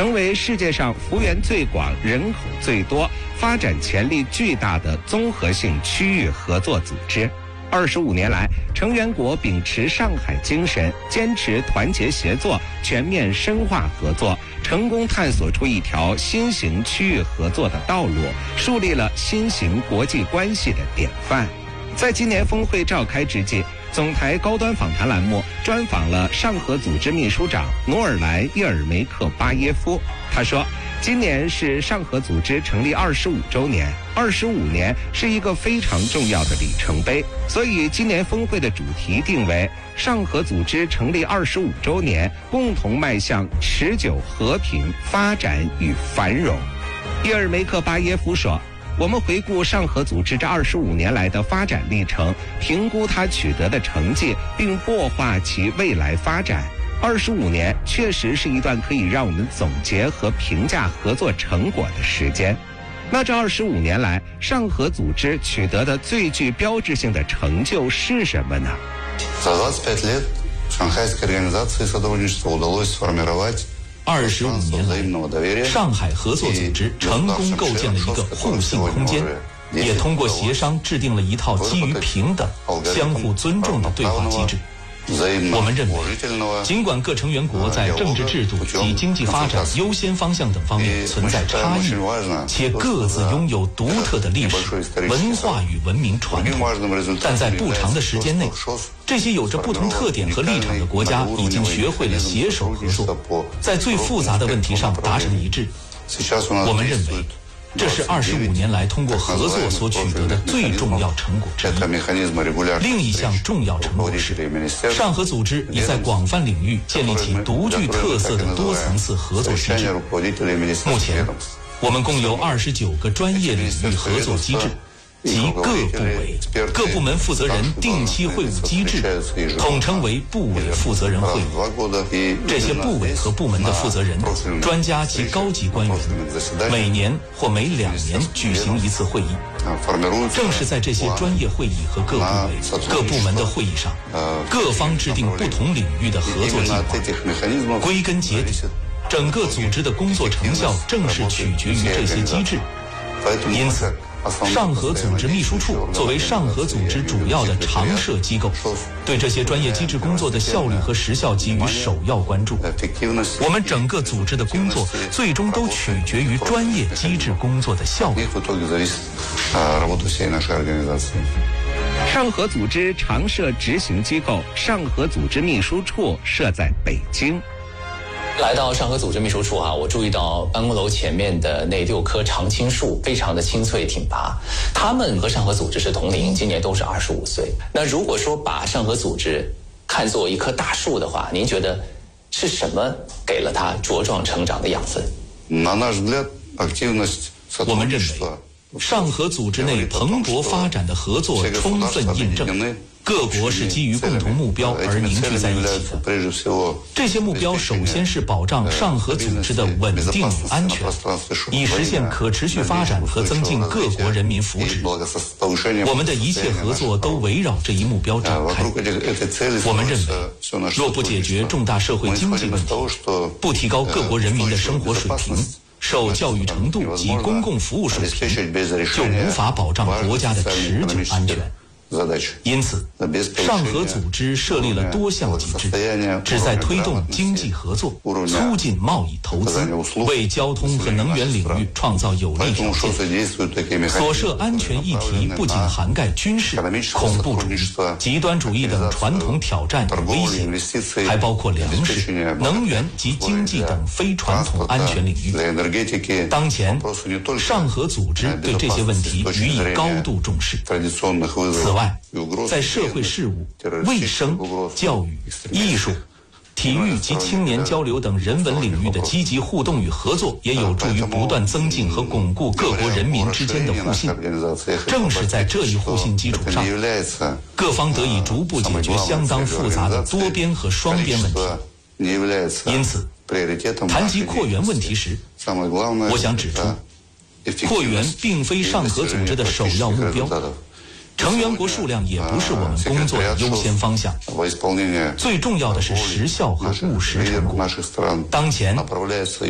成为世界上幅员最广、人口最多、发展潜力巨大的综合性区域合作组织。25年来，成员国秉持上海精神，坚持团结协作，全面深化合作，成功探索出一条新型区域合作的道路，树立了新型国际关系的典范。在今年峰会召开之际，总台高端访谈栏目专访了上合组织秘书长努尔莱·叶尔梅克巴耶夫。他说，今年是上合组织成立25周年，25年是一个非常重要的里程碑，所以今年峰会的主题定为上合组织成立25周年，共同迈向持久和平、发展与繁荣。叶尔梅克巴耶夫说，我们回顾上合组织这25年来的发展历程，评估它取得的成绩，并擘画其未来发展。25年确实是一段可以让我们总结和评价合作成果的时间。那这25年来，上合组织取得的最具标志性的成就是什么呢 ？25年来，上海合作组织成功构建了一个互信空间，也通过协商制定了一套基于平等、相互尊重的对话机制。我们认为，尽管各成员国在政治制度及经济发展优先方向等方面存在差异，且各自拥有独特的历史、文化与文明传统，但在不长的时间内，这些有着不同特点和立场的国家已经学会了携手合作，在最复杂的问题上达成一致。我们认为，这是25年来通过合作所取得的最重要成果之一。另一项重要成果是，上合组织已在广泛领域建立起独具特色的多层次合作机制。目前，我们共有29个专业领域合作机制，及各部门负责人定期会晤机制，统称为部委负责人会议。这些部委和部门的负责人、专家及高级官员，每年或每2年举行一次会议。正是在这些专业会议和各部委、各部门的会议上，各方制定不同领域的合作计划。归根结底，整个组织的工作成效正是取决于这些机制。因此，上合组织秘书处作为上合组织主要的常设机构，对这些专业机制工作的效率和时效给予首要关注。我们整个组织的工作最终都取决于专业机制工作的效率。 上合组织常设执行机构上合组织秘书处设在北京。 来到上合组织秘书处我注意到办公楼前面的那6棵常青树非常的青翠挺拔，他们和上合组织是同龄，今年都是25岁。那如果说把上合组织看作一棵大树的话，您觉得是什么给了它茁壮成长的养分？ 我们认为，上合组织内蓬勃发展的合作充分印证，各国是基于共同目标而凝聚在一起的。这些目标首先是保障上合组织的稳定与安全，以实现可持续发展和增进各国人民福祉。我们的一切合作都围绕这一目标展开。我们认为，若不解决重大社会经济问题，不提高各国人民的生活水平、受教育程度及公共服务水平，就无法保障国家的持久安全。因此，上合组织设立了多项机制，旨在推动经济合作，促进贸易投资，为交通和能源领域创造有利条件。所涉安全议题不仅涵盖军事、恐怖主义、极端主义等传统挑战与威胁，还包括粮食、能源及经济等非传统安全领域。当前，上合组织对这些问题予以高度重视。此外，在社会事务、卫生、教育、艺术、体育及青年交流等人文领域的积极互动与合作，也有助于不断增进和巩固各国人民之间的互信。正是在这一互信基础上，各方得以逐步解决相当复杂的多边和双边问题。因此，谈及扩员问题时，我想指出，扩员并非上合组织的首要目标。成员国数量也不是我们工作的优先方向，最重要的是实效和务实成果。当前